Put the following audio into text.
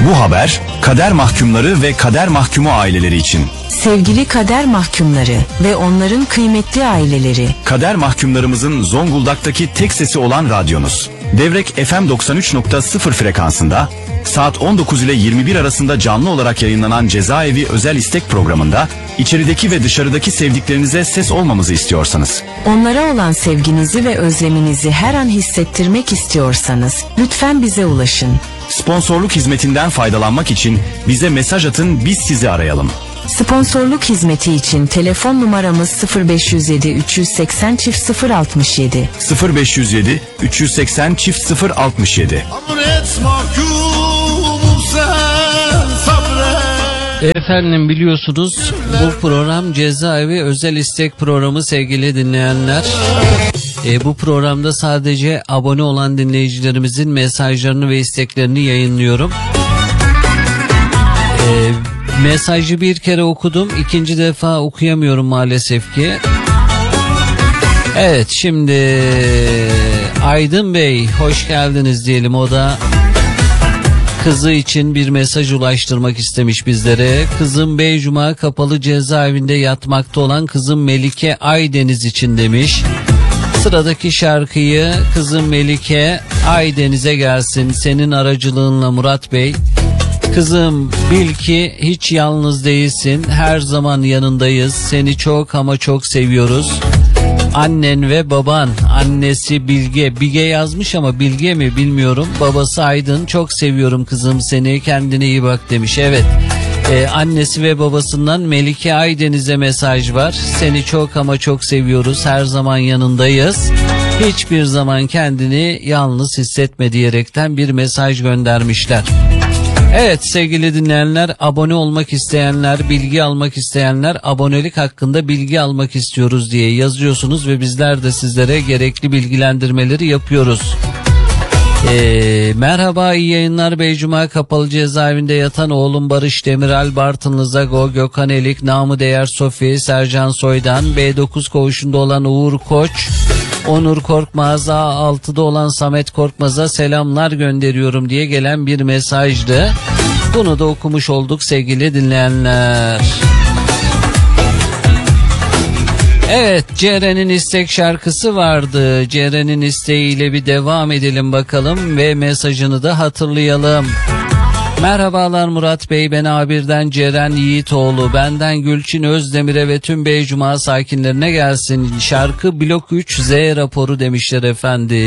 Bu haber kader mahkumları ve kader mahkumu aileleri için. Sevgili kader mahkumları ve onların kıymetli aileleri. Kader mahkumlarımızın Zonguldak'taki tek sesi olan radyonuz. Devrek FM 93.0 frekansında saat 19 ile 21 arasında canlı olarak yayınlanan Cezaevi özel istek programında içerideki ve dışarıdaki sevdiklerinize ses olmamızı istiyorsanız, onlara olan sevginizi ve özleminizi her an hissettirmek istiyorsanız lütfen bize ulaşın. Sponsorluk hizmetinden faydalanmak için bize mesaj atın, biz sizi arayalım. Sponsorluk hizmeti için telefon numaramız 0507 380 067 0507 380 067. Efendim, biliyorsunuz bu program Cezaevi özel istek programı sevgili dinleyenler. Bu programda sadece abone olan dinleyicilerimizin mesajlarını ve isteklerini yayınlıyorum. Mesajı bir kere okudum, ikinci defa okuyamıyorum maalesef ki. Evet, şimdi Aydın Bey hoş geldiniz diyelim. O da kızı için bir mesaj ulaştırmak istemiş bizlere. Kızım Beycuma kapalı cezaevinde yatmakta olan kızım Melike Aydeniz için demiş. Sıradaki şarkıyı kızım Melike Aydeniz'e gelsin senin aracılığınla Murat Bey. Kızım bil ki hiç yalnız değilsin, her zaman yanındayız, seni çok ama çok seviyoruz. Annen ve baban, annesi Bilge yazmış ama Bilge mi bilmiyorum, babası Aydın, çok seviyorum kızım seni, kendine iyi bak demiş. Evet, annesi ve babasından Melike Aydeniz'e mesaj var. Seni çok ama çok seviyoruz, her zaman yanındayız, hiçbir zaman kendini yalnız hissetme diyerekten bir mesaj göndermişler. Evet sevgili dinleyenler, abone olmak isteyenler, bilgi almak isteyenler, abonelik hakkında bilgi almak istiyoruz diye yazıyorsunuz ve bizler de sizlere gerekli bilgilendirmeleri yapıyoruz. Merhaba, iyi yayınlar. Beycuma kapalı cezaevinde yatan oğlum Barış Demiral, Bartınlı Zago, Gökhan Elik, namı değer Sofi, Sercan Soydan, B9 koğuşunda olan Uğur Koç, Onur Korkmaz, A6'da olan Samet Korkmaz'a selamlar gönderiyorum diye gelen bir mesajdı. Bunu da okumuş olduk sevgili dinleyenler. Evet, Ceren'in istek şarkısı vardı. Ceren'in isteğiyle bir devam edelim bakalım ve mesajını da hatırlayalım. Merhabalar Murat Bey, ben A1'den Ceren Yiğitoğlu. Benden Gülçin Özdemir'e ve tüm Beycuma sakinlerine gelsin. Şarkı Blok 3 Z raporu demişler efendim.